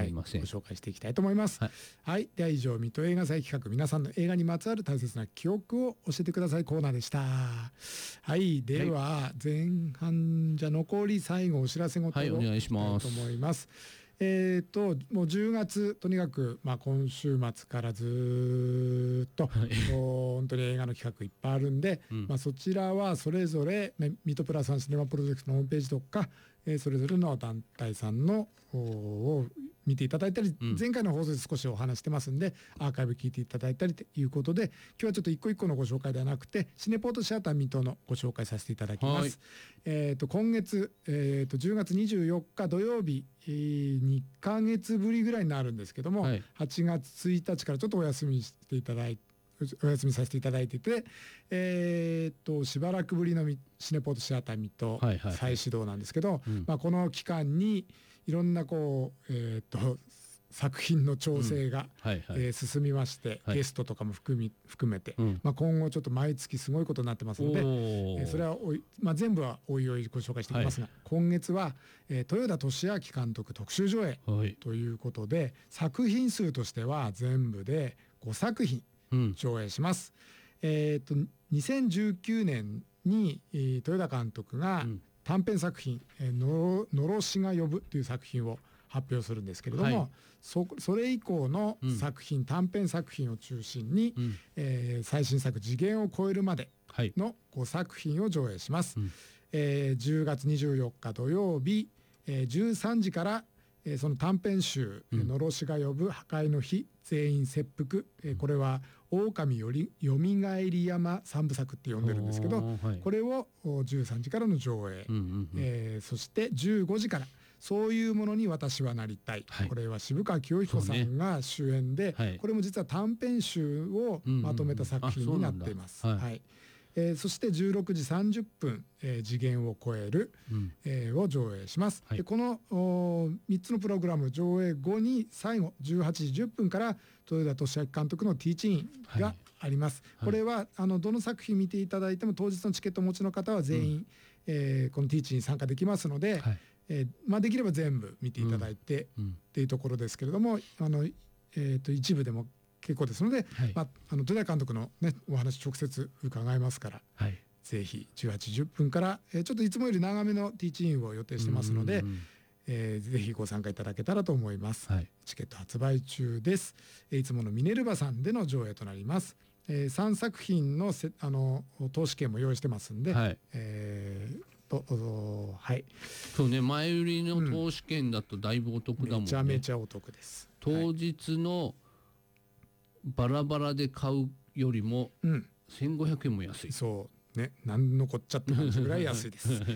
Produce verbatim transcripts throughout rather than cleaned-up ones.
いません、 はい、ご紹介していきたいと思います。はい、はい、では以上水戸映画祭企画、皆さんの映画にまつわる大切な記憶を教えてくださいコーナーでした。はい、では前半、じゃ残り最後お知らせ事をお願いします。 と思います。えーともうじゅうがつ、とにかく、まあ、今週末からずっと、はい、本当に映画の企画いっぱいあるんで、うん、まあ、そちらはそれぞれミトプラスワンシネマプロジェクトのホームページとか、えー、それぞれの団体さんのを見ていただいたり、うん、前回の放送で少しお話してますんでアーカイブ聞いていただいたりということで、今日はちょっと一個一個のご紹介ではなくてシネポートシアター水戸のご紹介させていただきます。えー、と今月、えー、とじゅうがつにじゅうよっか土曜日、えー、にかげつぶりぐらいになるんですけども、はい、はちがつついたちからちょっとお休みしていただいてお休みさせていただいてて、えー、っとしばらくぶりのシネポートシアター水戸再始動なんですけど、まあ、この期間にいろんなこう、えー、っと作品の調整が、うんはいはいえー、進みまして、はい、ゲストとかも含み含めて、うんまあ、今後ちょっと毎月すごいことになってますので、えー、それはおい、まあ、全部はおいおいご紹介していきますが、はい、今月は、えー、豊田俊明監督特集上映ということで、はい、作品数としては全部でごさくひん上映します。うん、えー、とにせんじゅうきゅうねんに、えー、豊田監督が短編作品「えー、のろ、のろしが呼ぶ」という作品を発表するんですけれども、はい、そ, それ以降の作品、うん、短編作品を中心に、うんえー、最新作「次元を超えるまで」のごさくひんを上映します。はいえー、じゅうがつにじゅうよっか土曜日、えー、じゅうさんじからえー、その短編集「うん、のろしが呼ぶ破壊の日全員切腹」えー、これは「狼よりよみがえり山三部作」って呼んでるんですけど、はい、これをじゅうさんじからの上映、うんうんうんえー、そしてじゅうごじから「そういうものに私はなりたい」はい、これは渋川清彦さんが主演で、ねはい、これも実は短編集をまとめた作品になっています。えー、そしてじゅうろくじさんじゅっぷん、えー、次元を超える、うんえー、を上映します。はい、でこのみっつのプログラム上映後に最後じゅうはちじじゅっぷんから豊田俊明監督のティーチインがあります。はい、これはあのどの作品見ていただいても当日のチケットお持ちの方は全員、うんえー、このティーチインに参加できますので、はいえーまあ、できれば全部見ていただいて、うんうん、っていうところですけれども、あの、えー、と一部でも結構ですので、はいまあ、あの豊田監督の、ね、お話直接伺いますから、はい、ぜひじゅうはちじじゅっぷんから、えー、ちょっといつもより長めのティーチインを予定してますので、えー、ぜひご参加いただけたらと思います。はい、チケット発売中です。いつものミネルヴァさんでの上映となります。えー、さんさく品のせあの投資券も用意してますんで、はいえーとはい、 そうね、前売りの投資券だとだいぶお得だもんね。 めちゃめちゃお得です。 当日のバラバラで買うよりもせんごひゃくえんも安い、 うん、そうね、なんのこっちゃって感じぐらい安いですはい、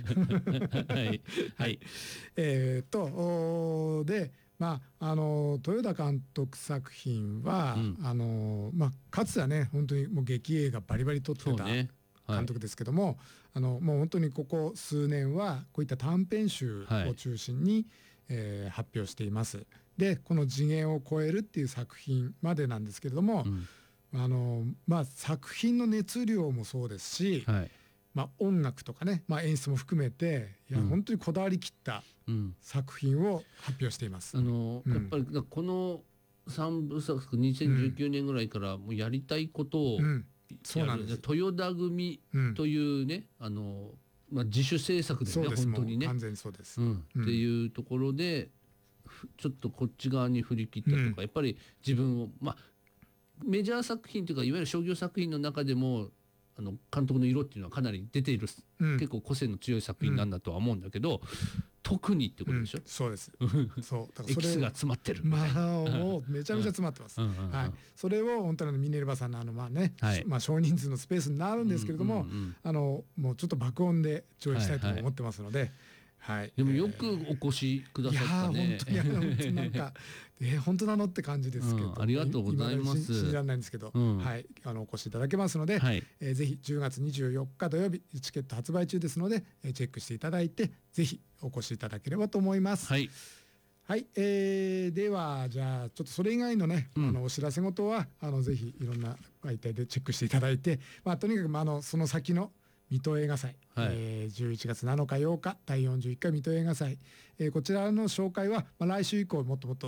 はい、えー、とでまああの豊田監督作品は、うんあのまあ、かつてはね本当にもう劇映画バリバリ撮ってた監督ですけども、ねはい、あのもう本当にここ数年はこういった短編集を中心に、はいえー、発表しています。でこの「次元を超える」っていう作品までなんですけれども、うんあのまあ、作品の熱量もそうですし、はいまあ、音楽とかね、まあ、演出も含めていや、うん、本当にこだわりきった作品を発表しています。 あの、うん、やっぱりこのさんぶさくにせんじゅうきゅうねんぐらいからもうやりたいことをやる、うん、そうなんです。豊田組というね、うん、あのまあ、自主制作でね本当にね完全にそうです、 うんうん、っていうところでちょっとこっち側に振り切ったとか、うん、やっぱり自分をまあメジャー作品というかいわゆる商業作品の中でもあの監督の色っていうのはかなり出ている、うん、結構個性の強い作品なんだとは思うんだけど、うん、特にってことでしょ、うん、 そうですそうだからエキスが詰まってるみたいな、 まあ、もうめちゃめちゃ詰まってます、うんうんうんはい、それを本当にミネルヴァさんのあのまあね、はいまあ、少人数のスペースになるんですけれども、うんうんうん、あのもうちょっと爆音で上映したいと思ってますので、はいはいはい、 でもよくお越しくださったね。 いや本当になんかえー、本当なのって感じですけど、うん、 ありがとうございます。 信じられないんですけど、うん、はいあのお越しいただけますので、はいえー、ぜひじゅうがつにじゅうよっか土曜日チケット発売中ですので、えー、チェックしていただいてぜひお越しいただければと思います。はい。はい、えー、ではじゃあちょっとそれ以外のね、うん、あのお知らせ事はあのぜひいろんな媒体でチェックしていただいて、まあとにかく、まあ、あのその先の水戸映画祭、はいえー、じゅういちがつなのかようかだいよんじゅういっかい水戸映画祭、えー、こちらの紹介は、まあ、来週以降もっともっと